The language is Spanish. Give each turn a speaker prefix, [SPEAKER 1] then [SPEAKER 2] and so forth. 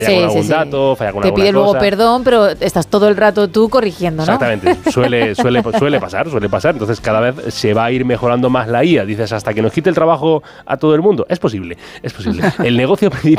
[SPEAKER 1] Falla con algún dato, falla con alguna cosa.
[SPEAKER 2] Te pide luego perdón, pero estás todo el rato tú corrigiendo, ¿no?
[SPEAKER 1] Exactamente, suele pasar. Entonces cada vez se va a ir mejorando más la IA. Dices, hasta que nos quite el trabajo a todo el mundo. Es posible. El negocio